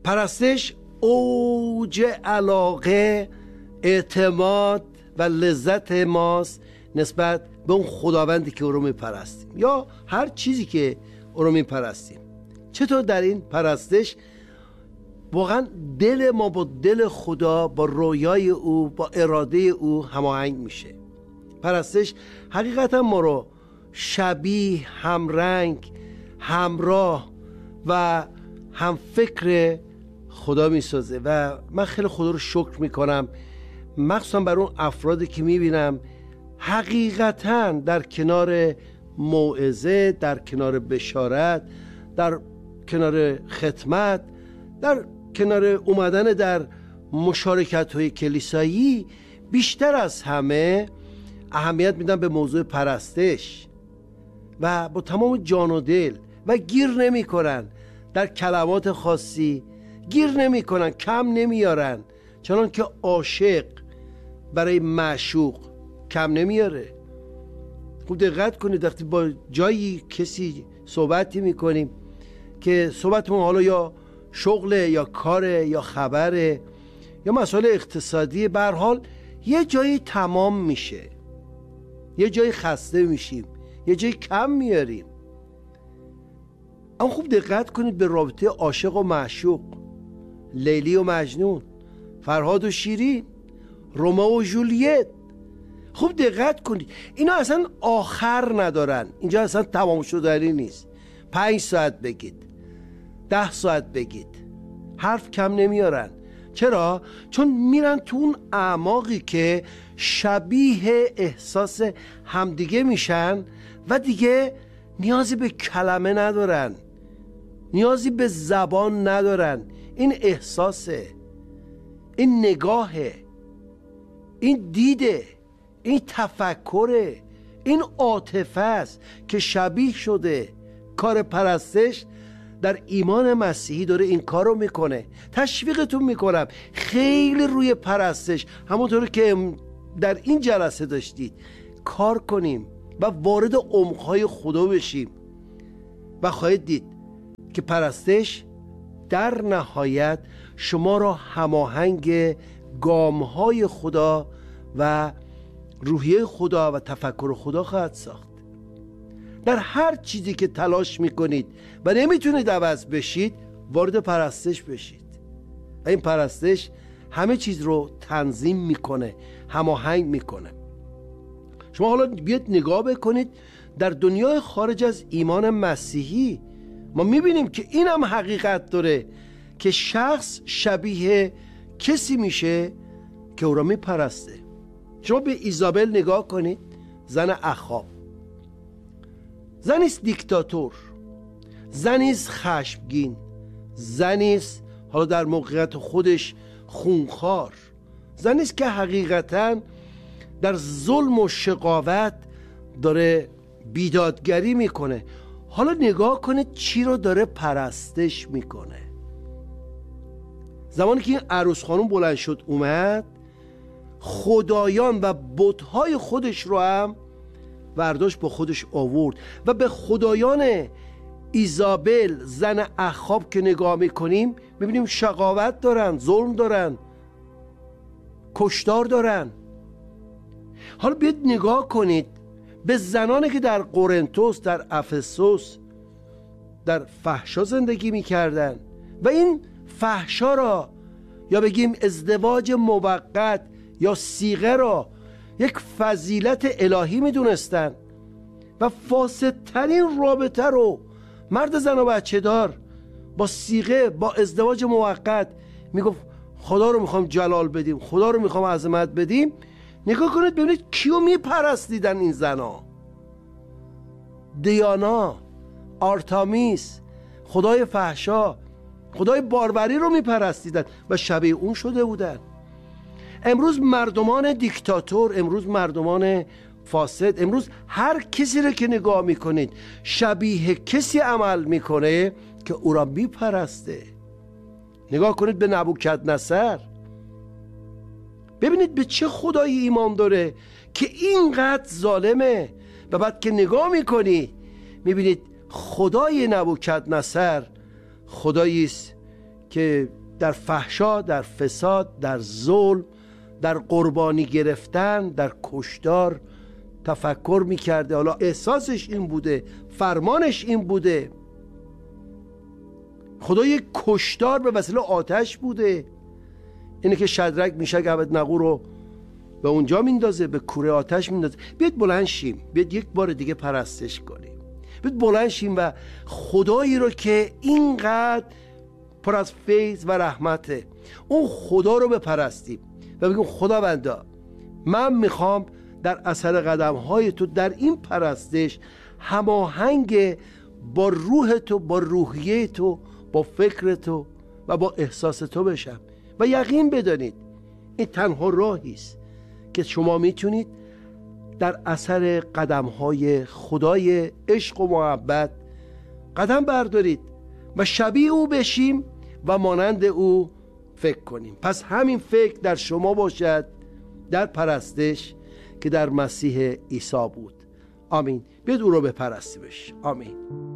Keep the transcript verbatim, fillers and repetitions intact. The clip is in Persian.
پرستش اوج علاقه، اعتماد و لذت ماست نسبت به اون خداوندی که او رو میپرستیم یا هر چیزی که او رو میپرستیم. چطور در این پرستش واقعا دل ما با دل خدا، با رویای او، با اراده او هماهنگ میشه. پرستش حقیقتا ما رو شبیه، همرنگ، همراه و هم فکر خدا میسازه و من خیلی خدا رو شکر میکنم، مخصوصا بر اون افرادی که میبینم حقیقتا در کنار موعظه، در کنار بشارت، در کنار خدمت، در کنار اومدن در مشارکت های کلیسایی بیشتر از همه اهمیت میدن به موضوع پرستش و با تمام جان و دل و گیر نمی کنن در کلمات خاصی، گیر نمی کنن، کم نمیارن، چنان که عاشق برای معشوق کم نمیاره. خوب دقت کنید وقتی با جایی کسی صحبتی میکنیم که صحبتمون حالا یا شغله یا کاره یا خبره یا مسائل اقتصادی، به هر حال یه جایی تمام میشه، یه جایی خسته میشیم، یه جایی کم میاریم. اما خوب دقت کنید به رابطه عاشق و معشوق، لیلی و مجنون، فرهاد و شیرین، رومئو و جولیت. خوب دقت کنید اینا اصلا آخر ندارن، اینجا اصلا تمام شدنی نیست. پنج ساعت بگید، ده ساعت بگید، حرف کم نمیارن. چرا؟ چون میرن تو اون اعماقی که شبیه احساس همدیگه میشن و دیگه نیازی به کلمه ندارن، نیازی به زبان ندارن. این احساسه، این نگاهه، این دیده، این تفکره، این عاطفه است که شبیه شده. کار پرستش در ایمان مسیحی داره این کار رو میکنه. تشویقتون میکنم خیلی روی پرستش، همونطور که در این جلسه داشتید، کار کنیم و وارد عمقهای خدا بشیم و خواهید دید که پرستش در نهایت شما را هماهنگ گامهای خدا و روحیه خدا و تفکر خدا خواهد ساخت. در هر چیزی که تلاش میکنید و نمیتونید عوض بشید، وارد پرستش بشید و این پرستش همه چیز رو تنظیم میکنه، هماهنگ میکنه. شما حالا بیاید نگاه بکنید در دنیای خارج از ایمان مسیحی، ما میبینیم که این هم حقیقت داره که شخص شبیه کسی میشه که او را میپرسته. شما به ایزابل نگاه کنید، زن اخاب، زنیست دیکتاتور، زنیست خشمگین، زنیست حالا در موقعیت خودش خونخوار، زنیست که حقیقتاً در ظلم و شقاوت داره بیدادگری میکنه. حالا نگاه کنید چی رو داره پرستش میکنه. زمانی که این عروس خانم بلند شد اومد، خدایان و بت‌های خودش رو هم برداشت با خودش آورد و به خدایان ایزابل زن اخاب که نگاه میکنیم میبینیم شقاوت دارن، ظلم دارن، کشتار دارن. حالا بیاید نگاه کنید به زنانی که در قرنتوس، در افسوس در فحشا زندگی میکردن و این فحشا را یا بگیم ازدواج موقت یا صیغه را یک فضیلت الهی میدونستن و فاسدترین رابطه رو مرد زن و بچه دار با صیغه، با ازدواج موقت میگفت خدا رو میخوام جلال بدیم، خدا رو میخوام عظمت بدیم. نگاه کنید ببینید کیو میپرستیدن این زنا. دیانا، آرتامیس، خدای فحشا، خدای باربری رو میپرستیدن و شبیه اون شده بودن. امروز مردمان دیکتاتور، امروز مردمان فاسد، امروز هر کسی رو که نگاه میکنید شبیه کسی عمل میکنه که او را میپرسته. نگاه کنید به نبوکدنصر، ببینید به چه خدایی ایمان داره که اینقدر ظالمه و بعد که نگاه میکنی میبینید خدای نبوکدنصر خدایی است که در فحشا، در فساد، در ظلم، در قربانی گرفتن، در کشتار تفکر میکرده. حالا احساسش این بوده، فرمانش این بوده. خدا یک کشتار به وسیله آتش بوده. اینه که شدرک میشک ابدنغو رو به اونجا میندازه، به کوره آتش میندازه. بیاید بلند شیم، بیاید یک بار دیگه پرستش کنیم، بیاید بلند شیم و خدایی رو که اینقدر پر از فیض و رحمته، اون خدا رو بپرستیم و بگیم خداوندا من میخوام در اثر قدم های تو در این پرستش هماهنگ با روح تو، با روحیه تو، با فکر تو و با احساس تو بشم. و یقین بدانید این تنها راهی است که شما میتونید در اثر قدم های خدای عشق و محبت قدم بردارید و شبیه او بشیم و مانند او فکر کنیم. پس همین فکر در شما باشد در پرستش که در مسیح عیسی بود. آمین. بیاید او رو بپرستیمش. آمین.